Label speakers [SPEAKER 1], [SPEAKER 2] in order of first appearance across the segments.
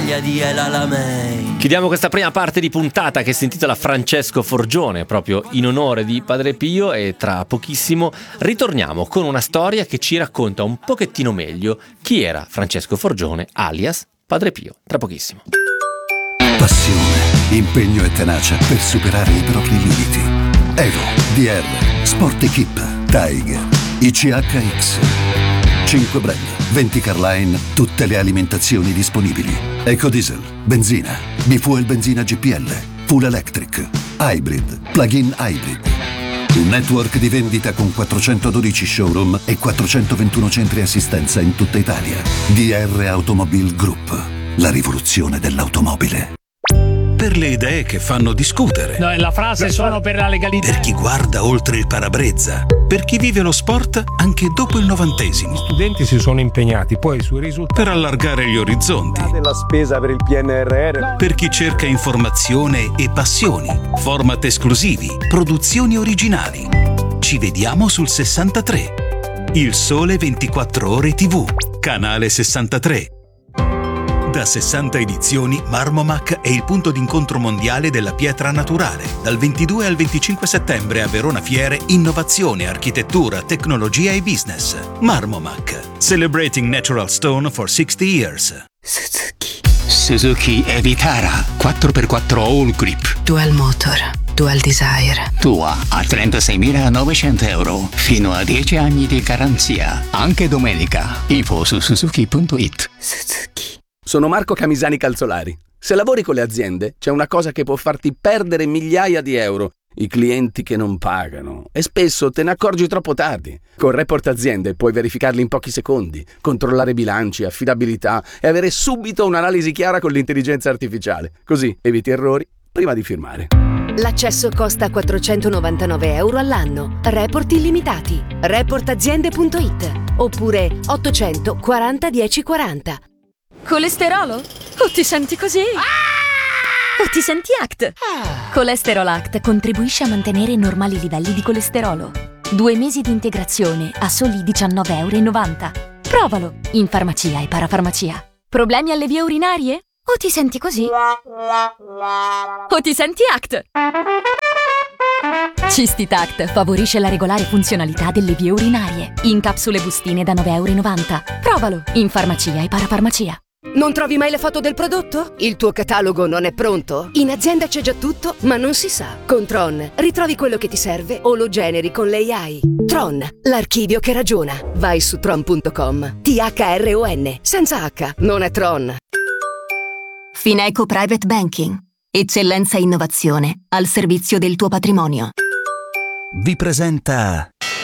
[SPEAKER 1] voglia di El Alamein.
[SPEAKER 2] Chiudiamo questa prima parte di puntata che si intitola Francesco Forgione, proprio in onore di Padre Pio, e tra pochissimo ritorniamo con una storia che ci racconta un pochettino meglio chi era Francesco Forgione, alias Padre Pio. Tra pochissimo.
[SPEAKER 3] Passione, impegno e tenacia per superare i propri limiti. Evo, DR, Sport Equip, Tiger, ICHX. 5 brand, 20 Carline, tutte le alimentazioni disponibili. Ecodiesel, benzina, bifuel benzina GPL, full electric, hybrid, plug-in hybrid. Un network di vendita con 412 showroom e 421 centri assistenza in tutta Italia. DR Automobile Group, la rivoluzione dell'automobile.
[SPEAKER 4] Per le idee che fanno discutere.
[SPEAKER 5] No, la frase sono per la legalità.
[SPEAKER 4] Per chi guarda oltre il parabrezza. Per chi vive lo sport anche dopo il 90°.
[SPEAKER 6] Gli studenti si sono impegnati poi sui risultati.
[SPEAKER 4] Per allargare gli orizzonti.
[SPEAKER 7] Della spesa per il PNRR.
[SPEAKER 4] Per chi cerca informazione e passioni. Format esclusivi. Produzioni originali. Ci vediamo sul 63. Il Sole 24 Ore TV. Canale 63. Da 60 edizioni, Marmomac è il punto d'incontro mondiale della pietra naturale. Dal 22 al 25 settembre a Verona Fiere, innovazione, architettura, tecnologia e business. Marmomac, celebrating natural stone for 60 years.
[SPEAKER 8] Suzuki Evitara 4x4 All Grip.
[SPEAKER 9] Dual Motor, Dual Desire.
[SPEAKER 8] Tua a 36.900 euro. Fino a 10 anni di garanzia. Anche domenica. Info su suzuki.it.
[SPEAKER 9] Suzuki.
[SPEAKER 10] Sono Marco Camisani Calzolari. Se lavori con le aziende, c'è una cosa che può farti perdere migliaia di euro: i clienti che non pagano. E spesso te ne accorgi troppo tardi. Con Report Aziende puoi verificarli in pochi secondi, controllare bilanci, affidabilità e avere subito un'analisi chiara con l'intelligenza artificiale. Così eviti errori prima di firmare.
[SPEAKER 11] L'accesso costa 499 euro all'anno. Report illimitati. Reportaziende.it oppure 840 1040.
[SPEAKER 12] Colesterolo? O ti senti così? O ti senti ACT? Colesterol ACT contribuisce a mantenere normali livelli di colesterolo. 2 mesi di integrazione a soli 19,90 euro. Provalo in farmacia e parafarmacia. Problemi alle vie urinarie? O ti senti così? O ti senti ACT? Cistitact favorisce la regolare funzionalità delle vie urinarie. In capsule bustine da 9,90 euro. Provalo in farmacia e parafarmacia.
[SPEAKER 11] Non trovi mai le foto del prodotto? Il tuo catalogo non è pronto? In azienda c'è già tutto, ma non si sa. Con Tron ritrovi quello che ti serve o lo generi con l'AI. Tron, l'archivio che ragiona. Vai su tron.com. THRON, senza H, non è Tron.
[SPEAKER 12] Fineco Private Banking. Eccellenza e innovazione al servizio del tuo patrimonio.
[SPEAKER 3] Vi presenta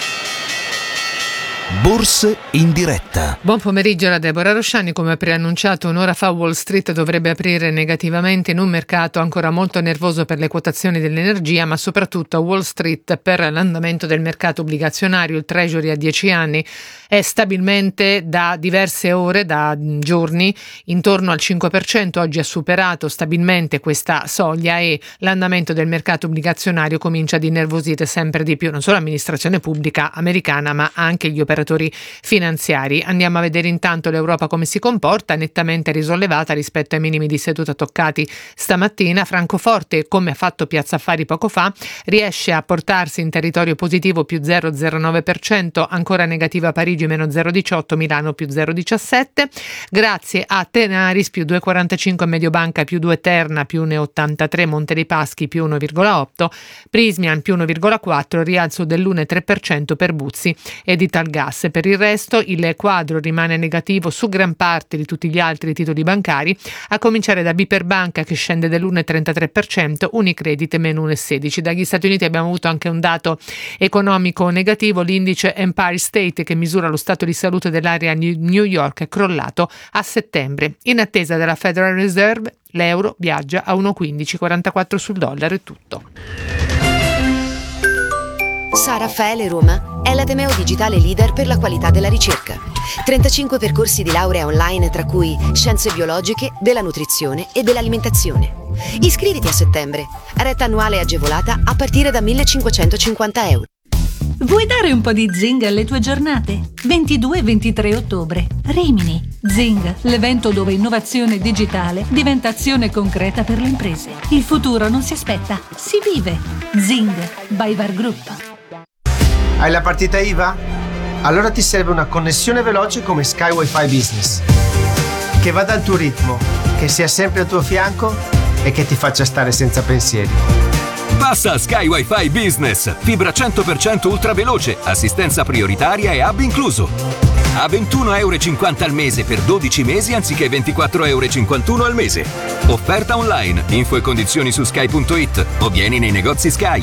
[SPEAKER 3] Borse in diretta.
[SPEAKER 13] Buon pomeriggio da Deborah Rosciani. Come preannunciato un'ora fa, Wall Street dovrebbe aprire negativamente in un mercato ancora molto nervoso per le quotazioni dell'energia, ma soprattutto a Wall Street per l'andamento del mercato obbligazionario. Il Treasury a 10 anni è stabilmente da diverse ore, da giorni, intorno al 5%. Oggi ha superato stabilmente questa soglia e l'andamento del mercato obbligazionario comincia ad innervosire sempre di più non solo l'amministrazione pubblica americana, ma anche gli operatori finanziari. Andiamo a vedere intanto l'Europa come si comporta, nettamente risollevata rispetto ai minimi di seduta toccati stamattina. Francoforte, come ha fatto Piazza Affari poco fa, riesce a portarsi in territorio positivo più 0,09%, ancora negativa Parigi meno 0,18%, Milano più 0,17%, grazie a Tenaris più 2,45%, Mediobanca più 2%, Terna più 1,83%, Monte dei Paschi più 1,8%, Prismian più 1,4%, rialzo dell'1,3% per Buzzi ed Italgas. Per il resto il quadro rimane negativo su gran parte di tutti gli altri titoli bancari, a cominciare da BPER Banca che scende dell'1,33%, Unicredit meno 1,16%. Dagli Stati Uniti abbiamo avuto anche un dato economico negativo, l'indice Empire State che misura lo stato di salute dell'area New York è crollato a settembre. In attesa della Federal Reserve l'euro viaggia a 1,1544 sul dollaro. È tutto.
[SPEAKER 11] Sa Raffaele Roma è l'Ateneo Digitale Leader per la qualità della ricerca. 35 percorsi di laurea online, tra cui scienze biologiche, della nutrizione e dell'alimentazione. Iscriviti a settembre. Retta annuale agevolata a partire da 1.550 euro.
[SPEAKER 14] Vuoi dare un po' di zing alle tue giornate? 22 e 23 ottobre. Rimini. Zing, l'evento dove innovazione digitale diventa azione concreta per le imprese. Il futuro non si aspetta, si vive. Zing, by VAR Group.
[SPEAKER 15] Hai la partita IVA? Allora ti serve una connessione veloce come Sky Wi-Fi Business, che vada al tuo ritmo, che sia sempre al tuo fianco e che ti faccia stare senza pensieri.
[SPEAKER 16] Passa a Sky Wi-Fi Business, fibra 100% ultra veloce, assistenza prioritaria e hub incluso. A €21,50 al mese per 12 mesi anziché €24,51 al mese. Offerta online, info e condizioni su sky.it o vieni nei negozi Sky.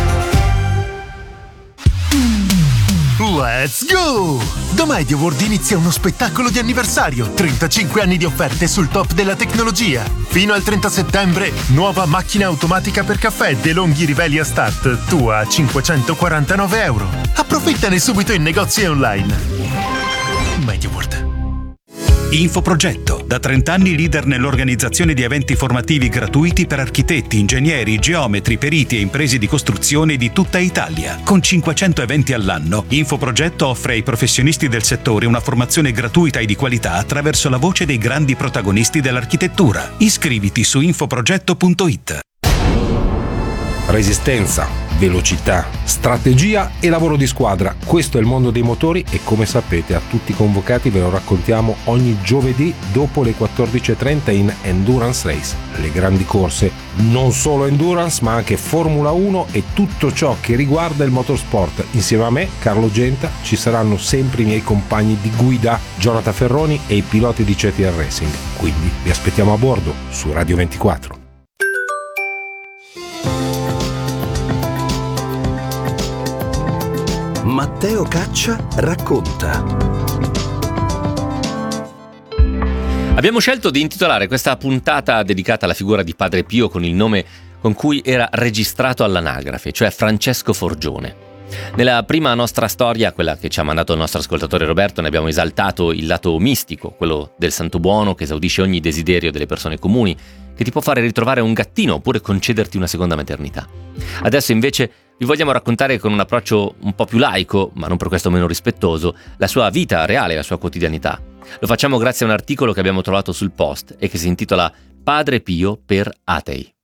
[SPEAKER 17] Let's go! Da MediaWorld inizia uno spettacolo di anniversario, 35 anni di offerte sul top della tecnologia. Fino al 30 settembre, nuova macchina automatica per caffè DeLonghi Rivelia Start, tua a €549. Approfittane subito in negozi e online. MediaWorld.
[SPEAKER 4] Infoprogetto, da 30 anni leader nell'organizzazione di eventi formativi gratuiti per architetti, ingegneri, geometri, periti e imprese di costruzione di tutta Italia. Con 500 eventi all'anno, Infoprogetto offre ai professionisti del settore una formazione gratuita e di qualità attraverso la voce dei grandi protagonisti dell'architettura. Iscriviti su infoprogetto.it.
[SPEAKER 6] Resistenza, velocità, strategia e lavoro di squadra. Questo è il mondo dei motori e, come sapete, a tutti i convocati ve lo raccontiamo ogni giovedì dopo le 14:30 in Endurance Race. Le grandi corse, non solo Endurance ma anche Formula 1 e tutto ciò che riguarda il motorsport. Insieme a me, Carlo Genta, ci saranno sempre i miei compagni di guida, Jonathan Ferroni e i piloti di CTR Racing. Quindi vi aspettiamo a bordo su Radio 24.
[SPEAKER 3] Matteo Caccia racconta.
[SPEAKER 2] Abbiamo scelto di intitolare questa puntata dedicata alla figura di Padre Pio con il nome con cui era registrato all'anagrafe, cioè Francesco Forgione. Nella prima nostra storia, quella che ci ha mandato il nostro ascoltatore Roberto, ne abbiamo esaltato il lato mistico, quello del santo buono che esaudisce ogni desiderio delle persone comuni, che ti può fare ritrovare un gattino oppure concederti una seconda maternità. Adesso invece vi vogliamo raccontare con un approccio un po' più laico, ma non per questo meno rispettoso, la sua vita reale, la sua quotidianità. Lo facciamo grazie a un articolo che abbiamo trovato sul Post e che si intitola Padre Pio per atei.